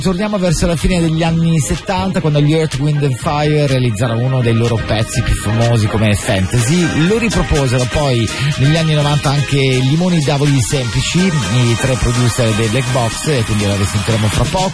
Torniamo verso la fine degli anni 70, quando gli Earth, Wind and Fire realizzarono uno dei loro pezzi più famosi come Fantasy. Lo riproposero poi negli anni 90 anche Limoni Davoli Semplici, i tre producer dei Black Box, e quindi la risentiremo fra poco.